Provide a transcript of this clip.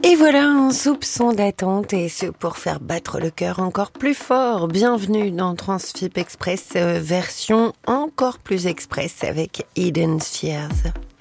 Et voilà un soupçon d'attente, et ce pour faire battre le cœur encore plus fort. Bienvenue dans Transfip Express, version encore plus express avec Hidden Spheres.